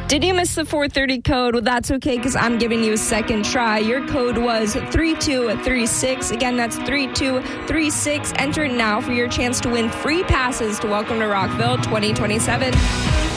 Did you miss the 430 code? Well, that's okay because I'm giving you a second try. Your code was 3236. Again, that's 3236. Enter it now for your chance to win free passes to Welcome to Rockville 2027.